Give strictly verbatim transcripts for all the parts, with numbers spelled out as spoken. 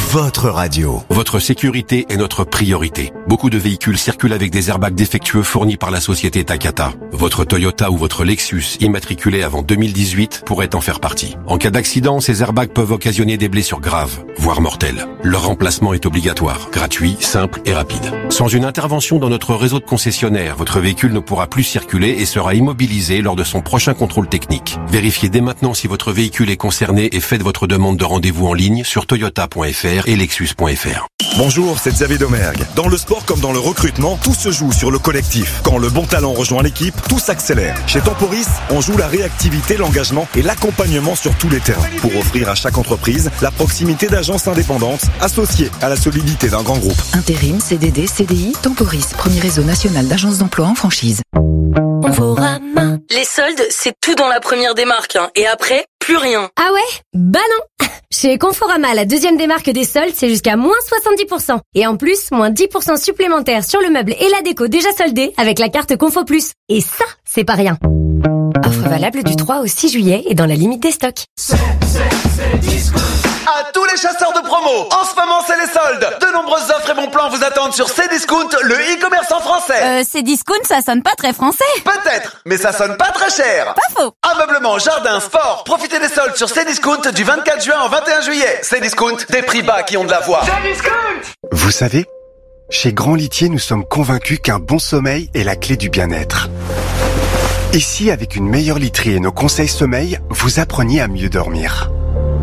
votre radio. Votre sécurité est notre priorité. Beaucoup de véhicules circulent avec des airbags défectueux fournis par la société Takata. Votre Toyota ou votre Lexus immatriculé avant deux mille dix-huit pourrait en faire partie. En cas d'accident, ces airbags peuvent occasionner des blessures graves, voire mortelles. Leur remplacement est obligatoire, gratuit, simple et rapide. Sans une intervention dans notre réseau de concessionnaires, votre véhicule ne pourra plus circuler et sera immobilisé lors de son prochain contrôle technique. Vérifiez dès maintenant si votre véhicule est concerné et faites votre demande de rendez-vous en ligne sur toyota point f r et lexus point f r. Bonjour, c'est Xavier Domergue. Dans le sport comme dans le recrutement, tout se joue sur le collectif. Quand le bon talent rejoint l'équipe, tout s'accélère. Chez Temporis, on joue la réactivité, l'engagement et l'accompagnement sur tous les terrains pour offrir à chaque entreprise la proximité d'agences indépendantes associées à la solidité d'un grand groupe. Intérim, C D D, C D I, Temporis, premier réseau national d'agences d'emploi en franchise. Conforama. Les soldes, c'est tout dans la première démarque, hein. Et après, plus rien. Ah ouais? Bah non. Chez Conforama, la deuxième démarque des soldes, c'est jusqu'à moins soixante-dix pour cent. Et en plus, moins dix pour cent supplémentaires sur le meuble et la déco déjà soldés avec la carte Confo Plus. Et ça, c'est pas rien. Offre valable du trois au six juillet et dans la limite des stocks. C'est, c'est, c'est disco. À tous les chasseurs de promo, en ce moment c'est les soldes. De nombreuses offres et bons plans vous attendent sur Cdiscount, le e-commerce en français. Euh, Cdiscount, ça sonne pas très français. Peut-être, mais ça sonne pas très cher. Pas faux. Ameublement, jardin, sport, profitez des soldes sur Cdiscount du vingt-quatre juin au vingt et un juillet. Cdiscount, des prix bas qui ont de la voix. Cdiscount. Vous savez, chez Grand Litier, nous sommes convaincus qu'un bon sommeil est la clé du bien-être. Et si, avec une meilleure literie et nos conseils sommeil, vous appreniez à mieux dormir?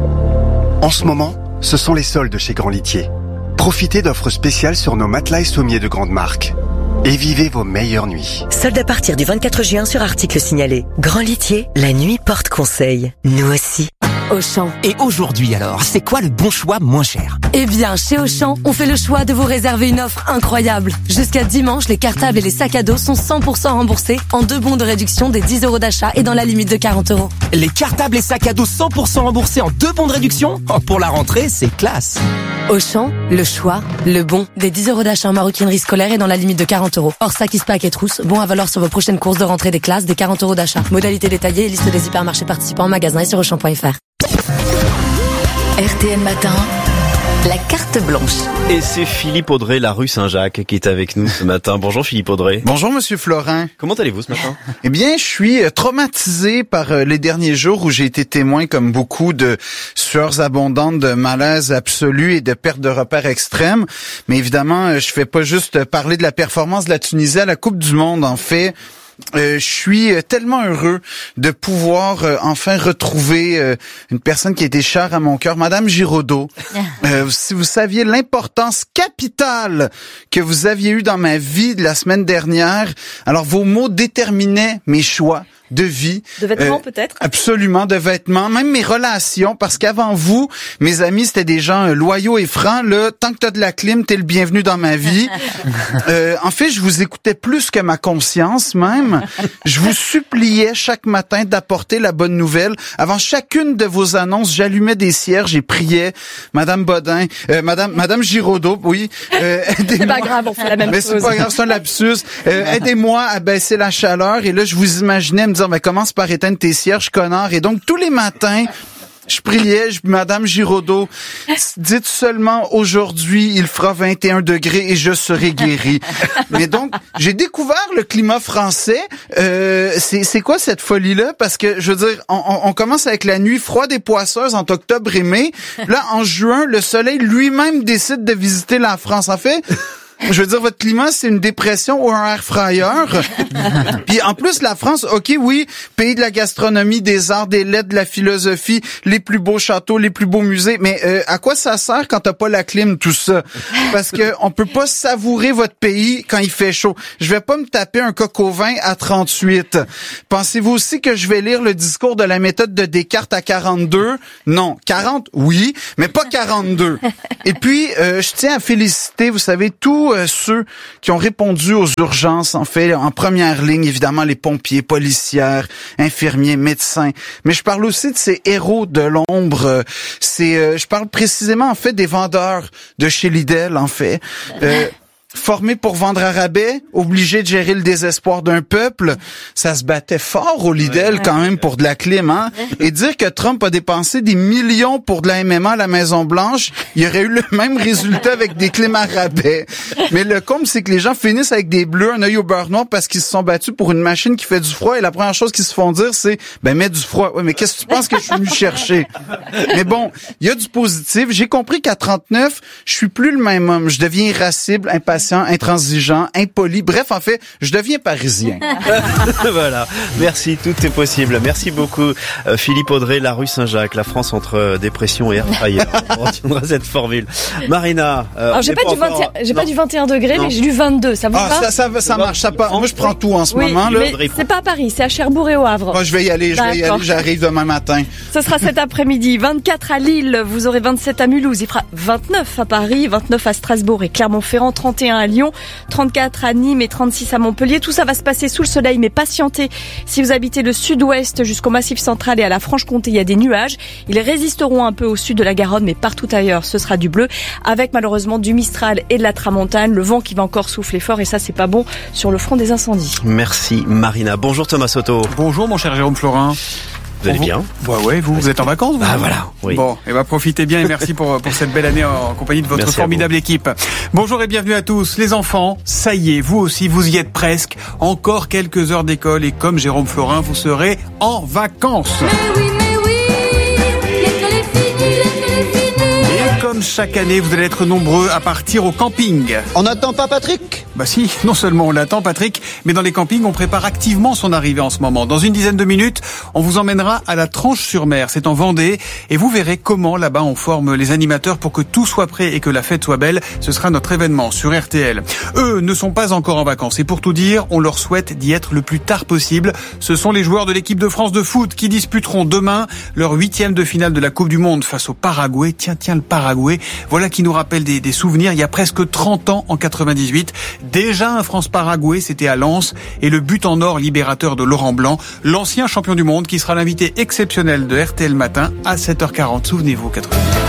En ce moment, ce sont les soldes chez Grand Litier. Profitez d'offres spéciales sur nos matelas et sommiers de grande marque. Et vivez vos meilleures nuits. Soldes à partir du vingt-quatre juin sur articles signalés. Grand Litier, la nuit porte conseil. Nous aussi. Auchan. Et aujourd'hui alors, c'est quoi le bon choix moins cher? Eh bien, chez Auchan, on fait le choix de vous réserver une offre incroyable. Jusqu'à dimanche, les cartables et les sacs à dos sont cent pour cent remboursés en deux bons de réduction des dix euros d'achat et dans la limite de quarante euros. Les cartables et sacs à dos cent pour cent remboursés en deux bons de réduction? Oh, pour la rentrée, c'est classe. Auchan, le choix, le bon. Des dix euros d'achat en maroquinerie scolaire et dans la limite de quarante euros. Hors sac, ispac et trousse, bon à valoir sur vos prochaines courses de rentrée des classes, des quarante euros d'achat. Modalité détaillée et liste des hypermarchés participants en magasin et sur auchan point f r. R T L Matin, la carte blanche. Et c'est Philippe Audrey, la rue Saint-Jacques, qui est avec nous ce matin. Bonjour Philippe Audrey. Bonjour Monsieur Florin. Comment allez-vous ce matin? Eh bien, je suis traumatisé par les derniers jours où j'ai été témoin, comme beaucoup, de sueurs abondantes, de malaise absolu et de perte de repères extrêmes. Mais évidemment, je fais pas juste parler de la performance de la Tunisie à la Coupe du Monde. En fait, Euh, je suis tellement heureux de pouvoir euh, enfin retrouver euh, une personne qui a été chère à mon cœur, Madame Giraudot. Euh, si vous saviez l'importance capitale que vous aviez eue dans ma vie de la semaine dernière, alors vos mots déterminaient mes choix de vie. De vêtements, euh, peut-être? Absolument, de vêtements, même mes relations, parce qu'avant vous, mes amis, c'était des gens euh, loyaux et francs. Là, tant que t'as de la clim, t'es le bienvenu dans ma vie. euh, en fait, je vous écoutais plus que ma conscience même. Je vous suppliais chaque matin d'apporter la bonne nouvelle. Avant chacune de vos annonces, j'allumais des cierges et priais. Madame Bodin, euh, Madame Madame Giraudot, oui. Euh, c'est pas grave, on fait la même mais chose. C'est pas grave, c'est un lapsus. Euh, aidez-moi à baisser la chaleur. Et là, je vous imaginais me dire, mais commence par éteindre tes cierges, connard. Et donc, tous les matins, je priais, je, Madame Giraudot, dites seulement aujourd'hui, il fera vingt et un degrés et je serai guéri. Mais donc, j'ai découvert le climat français. Euh, c'est, c'est quoi cette folie-là? Parce que, je veux dire, on, on commence avec la nuit froide et poisseuse entre octobre et mai. Là, en juin, le soleil lui-même décide de visiter la France. En fait, je veux dire, votre climat, c'est une dépression ou un air fryer. Puis en plus, la France, ok, oui, pays de la gastronomie, des arts, des lettres, de la philosophie, les plus beaux châteaux, les plus beaux musées. Mais euh, à quoi ça sert quand t'as pas la clim, tout ça? Parce que on peut pas savourer votre pays quand il fait chaud. Je vais pas me taper un coq au vin à trente-huit. Pensez-vous aussi que je vais lire le discours de la méthode de Descartes à quarante-deux? Non. quarante, oui, mais pas quarante-deux. Et puis, euh, je tiens à féliciter, vous savez, tous euh, ceux qui ont répondu aux urgences, en fait, en première ligne, évidemment, les pompiers, policières, infirmiers, médecins. Mais je parle aussi de ces héros de l'ombre. C'est, euh, je parle précisément, en fait, des vendeurs de chez Lidl, en fait. Euh, formé pour vendre à rabais, obligé de gérer le désespoir d'un peuple. Ça se battait fort au Lidl ouais, quand même pour de la clim, hein. Et dire que Trump a dépensé des millions pour de la M M A à la Maison-Blanche, il y aurait eu le même résultat avec des clims à rabais. Mais le comble, c'est que les gens finissent avec des bleus, un œil au beurre noir parce qu'ils se sont battus pour une machine qui fait du froid et la première chose qu'ils se font dire, c'est, ben, mets du froid. Ouais, mais qu'est-ce que tu penses que je suis venu chercher? Mais bon, il y a du positif. J'ai compris qu'à trente-neuf, je suis plus le même homme. Je deviens irascible, impatient, intransigeant, impoli. Bref, en fait, je deviens parisien. Voilà. Merci, tout est possible. Merci beaucoup, euh, Philippe Audrey, la rue Saint-Jacques, la France entre dépression et air fryer. On retiendra cette formule. Marina. Euh, Alors, j'ai pas, pas, du vingt et un, j'ai pas du vingt et un degrés, non. Mais j'ai du vingt-deux. Ça vous ah, va? Ça, ça, ça marche. Ça part. Moi, je prends tout en ce oui, moment, là. Mais c'est pas à Paris, c'est à Cherbourg et au Havre. Moi, je vais y aller, je vais y aller. J'arrive demain matin. Ce sera cet après-midi. vingt-quatre à Lille, vous aurez vingt-sept à Mulhouse. Il fera vingt-neuf à Paris, vingt-neuf à Strasbourg et Clermont-Ferrand, trente et un à Lyon, trente-quatre à Nîmes et trente-six à Montpellier. Tout ça va se passer sous le soleil, mais patientez. Si vous habitez le sud-ouest jusqu'au Massif central et à la Franche-Comté, il y a des nuages. Ils résisteront un peu au sud de la Garonne, mais partout ailleurs, ce sera du bleu, avec malheureusement du Mistral et de la Tramontane. Le vent qui va encore souffler fort et ça, c'est pas bon sur le front des incendies. Merci Marina. Bonjour Thomas Soto. Bonjour mon cher Jérôme Florin. Vous allez bien? Bah ouais, vous, vous êtes en vacances, vous? Ah voilà, oui. Bon, et bah profitez bien et merci pour, pour cette belle année en compagnie de votre merci formidable équipe. Bonjour et bienvenue à tous. Les enfants, ça y est, vous aussi, vous y êtes presque. Encore quelques heures d'école et comme Jérôme Florin, vous serez en vacances. Mais oui, mais oui, l'école est finie, l'école est finie. Et comme chaque année, vous allez être nombreux à partir au camping. On n'attend pas Patrick? Bah si, non seulement on l'attend Patrick, mais dans les campings, on prépare activement son arrivée en ce moment. Dans une dizaine de minutes, on vous emmènera à la Tranche-sur-Mer, c'est en Vendée, et vous verrez comment là-bas on forme les animateurs pour que tout soit prêt et que la fête soit belle. Ce sera notre événement sur R T L. Eux ne sont pas encore en vacances, et pour tout dire, on leur souhaite d'y être le plus tard possible. Ce sont les joueurs de l'équipe de France de foot qui disputeront demain leur huitième de finale de la Coupe du Monde face au Paraguay. Tiens, tiens, le Paraguay. Voilà qui nous rappelle des, des souvenirs il y a presque trente ans en quatre-vingt-dix-huit. Déjà un France-Paraguay, c'était à Lens, et le but en or libérateur de Laurent Blanc, l'ancien champion du monde qui sera l'invité exceptionnel de R T L Matin à sept heures quarante. Souvenez-vous, quatre-vingt-dix-huit.